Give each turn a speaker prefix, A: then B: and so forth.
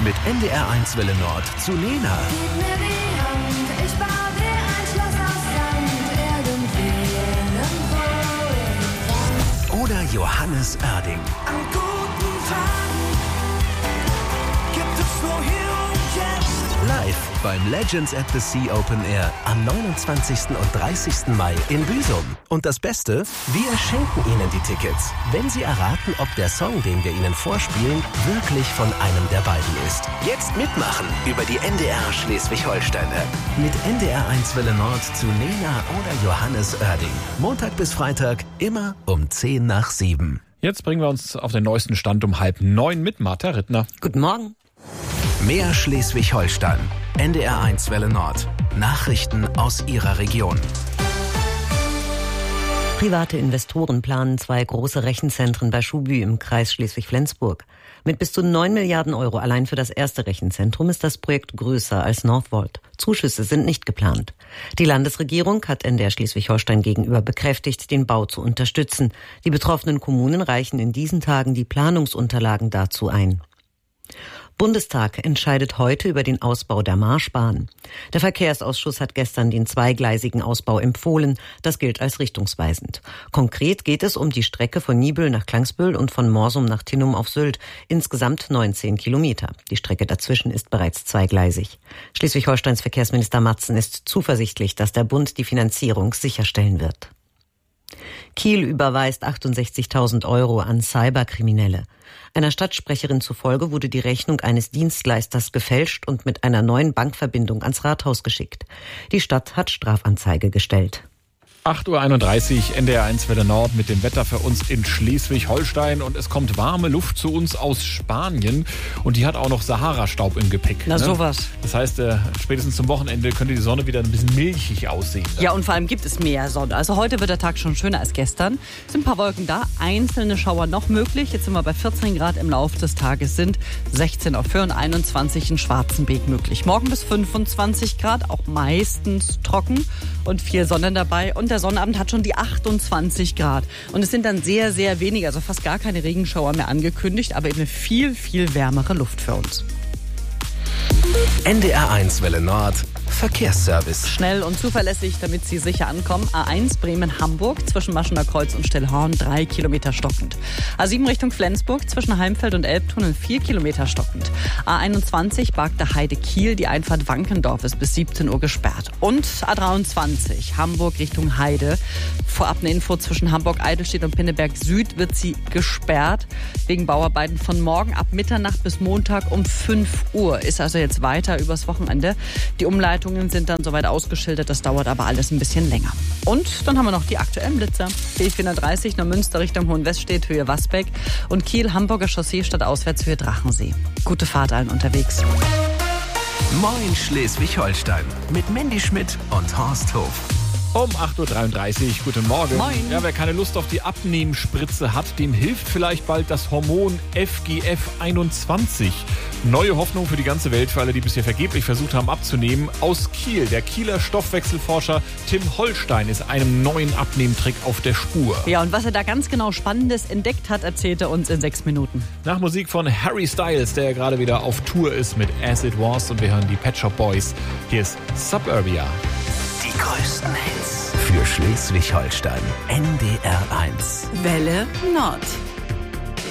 A: Mit NDR1 Welle Nord zu Lena.
B: Gib mir die Hand, ich baue dir ein Schloss aus Sand, irgendwo.
A: Oder Johannes Oerding.
C: An guten Tagen gibt es nur hier und jetzt.
A: Live beim Legends at the Sea Open Air am 29. und 30. Mai in Büsum. Und das Beste, wir schenken Ihnen die Tickets, wenn Sie erraten, ob der Song, den wir Ihnen vorspielen, wirklich von einem der beiden ist. Jetzt mitmachen über die NDR Schleswig-Holstein-App. Mit NDR1 Welle Nord zu Lena oder Johannes Oerding. Montag bis Freitag, immer um 7:10.
D: Jetzt bringen wir uns auf den neuesten Stand um 8:30 mit Martha Rittner.
E: Guten Morgen.
A: Mehr Schleswig-Holstein. NDR1 Welle Nord. Nachrichten aus Ihrer Region.
E: Private Investoren planen 2 große Rechenzentren bei Schuhbü im Kreis Schleswig-Flensburg. Mit bis zu 9 Milliarden Euro allein für das erste Rechenzentrum ist das Projekt größer als Northvolt. Zuschüsse sind nicht geplant. Die Landesregierung hat NDR Schleswig-Holstein gegenüber bekräftigt, den Bau zu unterstützen. Die betroffenen Kommunen reichen in diesen Tagen die Planungsunterlagen dazu ein. Bundestag entscheidet heute über den Ausbau der Marschbahn. Der Verkehrsausschuss hat gestern den zweigleisigen Ausbau empfohlen. Das gilt als richtungsweisend. Konkret geht es um die Strecke von Niebüll nach Klangsbüll und von Morsum nach Tinnum auf Sylt. Insgesamt 19 Kilometer. Die Strecke dazwischen ist bereits zweigleisig. Schleswig-Holsteins Verkehrsminister Matzen ist zuversichtlich, dass der Bund die Finanzierung sicherstellen wird. Kiel überweist 68.000 Euro an Cyberkriminelle. Einer Stadtsprecherin zufolge wurde die Rechnung eines Dienstleisters gefälscht und mit einer neuen Bankverbindung ans Rathaus geschickt. Die Stadt hat Strafanzeige gestellt.
D: 8:31 Uhr, NDR1 Welle Nord mit dem Wetter für uns in Schleswig-Holstein. Und es kommt warme Luft zu uns aus Spanien. Und die hat auch noch Sahara-Staub im Gepäck.
F: Na sowas.
D: Das heißt, spätestens zum Wochenende könnte die Sonne wieder ein bisschen milchig aussehen.
F: Ja, und vor allem gibt es mehr Sonne. Also heute wird der Tag schon schöner als gestern. Es sind ein paar Wolken da, einzelne Schauer noch möglich. Jetzt sind wir bei 14 Grad im Laufe des Tages, sind 16 auf Höhe und 21 in Schwarzenbeek möglich. Morgen bis 25 Grad, auch meistens trocken und viel Sonne dabei. Und der Sonnabend hat schon die 28 Grad. Und es sind dann sehr, sehr wenige, also fast gar keine Regenschauer mehr angekündigt, aber eben eine viel, viel wärmere Luft für uns.
A: NDR1 Welle Nord. Verkehrsservice.
F: Schnell und zuverlässig, damit Sie sicher ankommen. A1 Bremen-Hamburg zwischen Maschener Kreuz und Stellhorn 3 Kilometer stockend. A7 Richtung Flensburg zwischen Heimfeld und Elbtunnel 4 Kilometer stockend. A21 Bagda Heide-Kiel, die Einfahrt Wankendorf ist bis 17 Uhr gesperrt. Und A23 Hamburg Richtung Heide. Vorab eine Info zwischen Hamburg-Eidelstedt und Pinneberg Süd wird sie gesperrt. Wegen Bauarbeiten von morgen ab Mitternacht bis Montag um 5 Uhr. Ist also jetzt weiter übers Wochenende. Die Umleitungen sind dann soweit ausgeschildert, das dauert aber alles ein bisschen länger. Und dann haben wir noch die aktuellen Blitzer. B430 Neumünster Richtung Hohenweststedt, Höhe Wasbeck und Kiel, Hamburger Chaussee statt auswärts Höhe Drachensee. Gute Fahrt allen unterwegs.
A: Moin Schleswig-Holstein mit Mandy Schmidt und Horst Hof.
D: Um 8:33 Uhr, guten Morgen.
F: Moin.
D: Ja, wer keine Lust auf die Abnehmspritze hat, dem hilft vielleicht bald das Hormon FGF21. Neue Hoffnung für die ganze Welt, für alle, die bisher vergeblich versucht haben abzunehmen. Aus Kiel, der Kieler Stoffwechselforscher Tim Holstein ist einem neuen Abnehmtrick auf der Spur.
F: Ja, und was er da ganz genau Spannendes entdeckt hat, erzählt er uns in 6 Minuten.
D: Nach Musik von Harry Styles, der gerade wieder auf Tour ist mit As It Was, und wir hören die Pet Shop Boys. Hier ist Suburbia.
A: Die größten Hits für Schleswig-Holstein. NDR1.
G: Welle Nord.